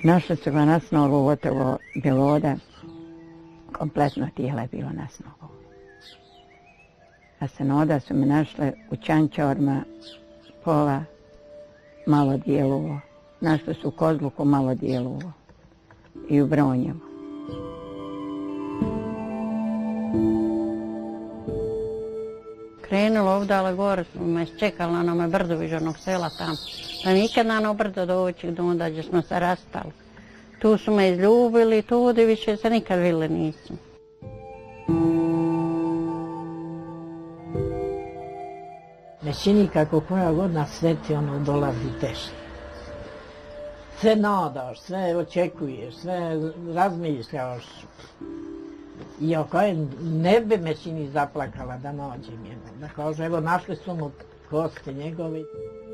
Našli su ga nasnovu, gotovo bjeloda, kompletno tijelo je bilo nasnovu. A senoda su me našle u Čančorima, pola malo dijelovo. Našli su u Kozluku malo dijelovo i u Bronjevu. Krenulo ovdje gore, smo me čekali na onome brdu iz onog sela tamo. Pa nikad na ono brdo doći do onda gdje smo se rastali. Tu su me izljubili, tu više se nikad vidjeli nismo. Ne čini kako koja godina sveti ono dolazi teže. Sve nadaš, sve očekuješ, sve razmišljaš. I ako je ne bi me čini zaplakala da nađem jedno. Da kaže, evo našli su mu kosti njegovi.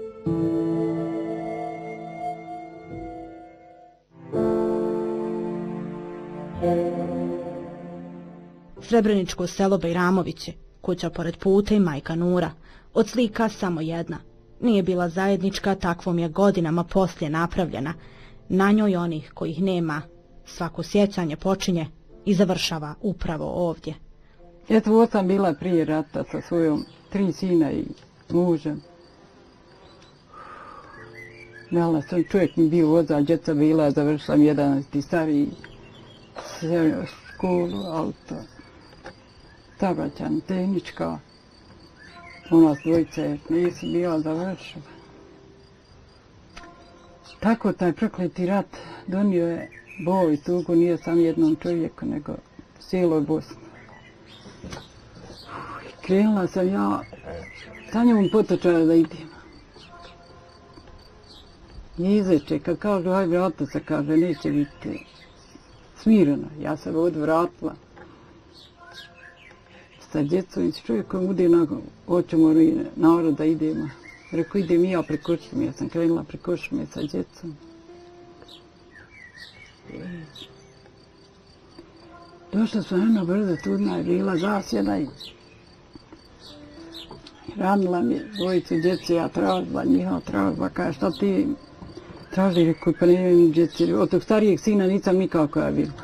Srebreničko selo Bajramoviće, kuća pored puta i majka Nura. Od slika samo jedna. Nije bila zajednička, takvom je godinama poslije napravljena. Na njoj onih kojih nema. Svako sjećanje počinje i završava upravo ovdje. Eto, ovo sam bila prije rata sa svojom 3 sina i mužem. Mala sam, čovjek mi bio vozač, djeca bila, završila sam 11. stariji, srednju školu, auto, tabaćan, tehnička. U nas dvojice nisu bila završila. Tako taj prokleti rat donio je bol i tugu, nije sam jednom čovjeku, nego cijeloj Bosni. Krenula sam ja sa njom potočala da idem. I izeče, kad kažu, haj vrata se, kaže, neće biti smireno. Ja sam odvratila sa djecom i s čovjekom ude na hoćemo narod da idemo. Rekao, idem i ja preko Šume, ja sam krenula preko Šume sa djecom. Došla sam jedno brzo, tudna je bila zasjeda i ranila mi dvojicu djece, ja tražila, njihova tražila, kaže, šta ti traži, rekao, pa ne imam djece, od tog starijeg sina nisam nikako ja bila.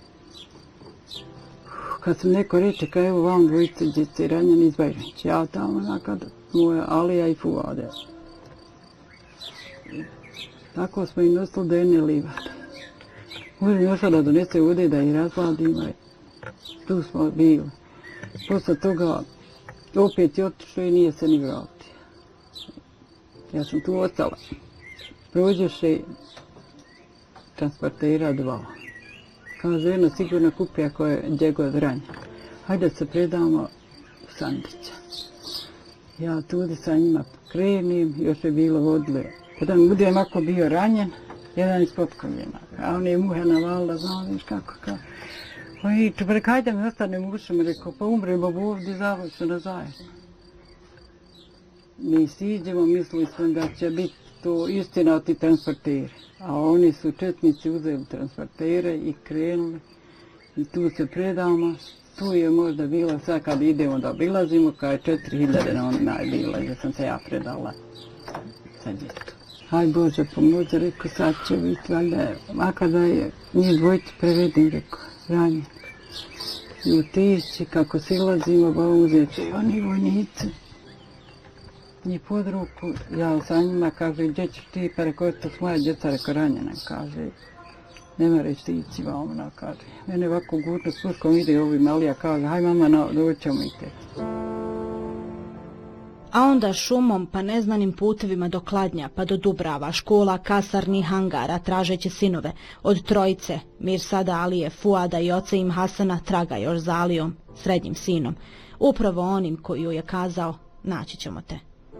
Kad sam neko reče, kao evo vam dvojice djece ranjeni iz Bajramića, ja tamo nakad moja Alija i Fuade. Tako smo im nosili do jedne livade. Možem još da donese vode da ih razvladimo. Tu smo bili. Posle toga opet je otišao i nije se ni vratio. Ja sam tu ostala. Prođeše transportera 2. Kaže, jedno sigurno kupi ako je Đego Vranje. Hajde se predamo u Sandića. Ja tudi sa njima krenim, još je bilo vodile. Kada mi budem ako bio ranjen, jedan ispod koljena. A on je muhe navalila, znaš kako kao. I čubrek, hajde mi ostanem ušom, rekao, pa umremo ovdje završeno zajedno. Mi siđemo, mislili smo da će biti to istina od ti transporteri. A oni su četnici uzeli transportere i krenuli. I tu se predamo. Tu je možda bilo sad kad idemo da obilazimo, kao je 4000 na onima je bilo, gdje sam se ja predala sa djetom. Aj Bože pomozi, rekao, sad će biti, valjda, makar da je njih dvojice prevedim, rekao, ranjen. I utišći, kako silazimo, ba uzeće i oni vojnici. I pod ruku, ja sa njima, kaže, gdje ćeš ti, pa rekao, to su moja djeca, rekao, ranjena, kaže. Ne moraš ti ići vam, kaže. Mene ovako gurno s puškom ide ovim, ali ja kaže, haj mama, doćemo i te. A onda šumom pa neznanim putevima do Kladnja pa do Dubrava, škola, kasarni, hangara, tražeći sinove. Od trojice, Mirsada, Alije, Fuada i oca im Hasana traga još za Alijom, srednjim sinom. Upravo onim koji ju je kazao, naći ćemo te.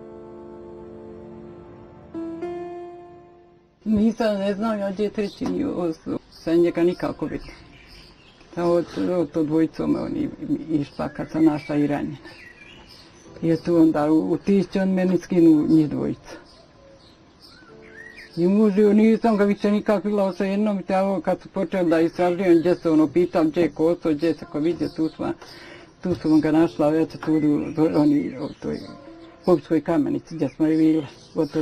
Nisam, ne znam, ja gdje treći ni osnovu. Sa njega nikako biti. Od to dvojicom oni išla kad sam našla i ranjena. I tu onda u tišću on meni skinu njih dvojica. I mužio nisam ga više nikak bila sa jednom i tako kad su počeli da istražujem gdje se ono pitam gdje je koso, gdje se ko vidio, tu sam ga našla, eto tu oni u toj Popskoj kamenici gdje smo i bili.